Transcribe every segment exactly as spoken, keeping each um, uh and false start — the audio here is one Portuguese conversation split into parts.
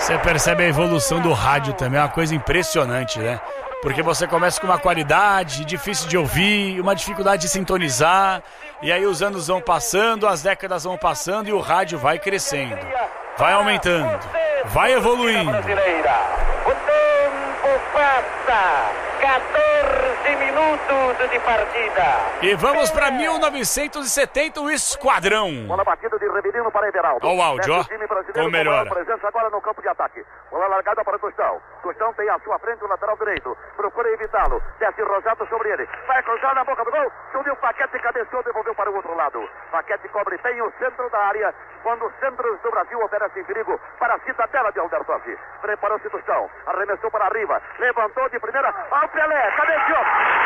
Você percebe a evolução do rádio também, é uma coisa impressionante, né? Porque você começa com uma qualidade difícil de ouvir, uma dificuldade de sintonizar, e aí os anos vão passando, as décadas vão passando e o rádio vai crescendo, vai aumentando, vai evoluindo. O tempo passa, quatorze minutos de partida. E vamos para mil novecentos e setenta, o Esquadrão. Bola batida de Reverino para Everaldo. Olha o áudio, ó. Como melhora. Presença agora no campo de ataque. Bola largada para Tostão. Tostão tem à sua frente o lateral direito. Procura evitá-lo. Desce Rosato sobre ele. Vai cruzar na boca do gol. Subiu o Paquete, cabeceou, devolveu para o outro lado. Paquete cobre bem o centro da área. Quando os centros do Brasil oferecem perigo para a cidadela de Albertosi. Preparou-se Tostão. Arremessou para arriba. Levantou de primeira. Ao Pelé. Cabeceou.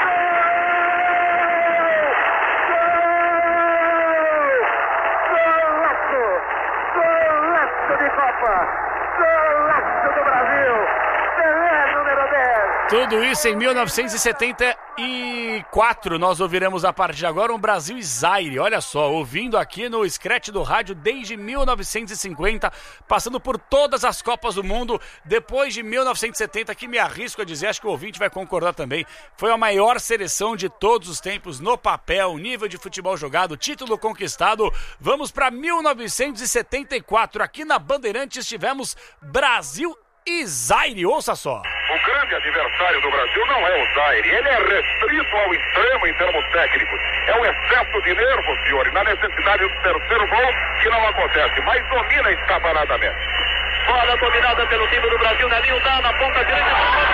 Golaço de Copa! Golaço do Brasil! Pelé, número dez! Tudo isso em mil novecentos e setenta e quatro. Nós ouviremos a partir de agora um Brasil e Zaire. Olha só, ouvindo aqui no Scratch do rádio desde mil novecentos e cinquenta, passando por todas as Copas do Mundo, depois de mil novecentos e setenta, que me arrisco a dizer, acho que o ouvinte vai concordar também, foi a maior seleção de todos os tempos no papel, nível de futebol jogado, título conquistado. Vamos para mil novecentos e setenta e quatro. Aqui na Bandeirantes tivemos Brasil e Zaire. Ouça só. O grande adversário do Brasil não é o Zaire, ele é restrito ao extremo em termos técnicos. É o excesso de nervos, senhores, na necessidade do terceiro gol, que não acontece, mas domina escaparadamente. Bola dominada pelo time do Brasil, Nelinho dá na ponta direita.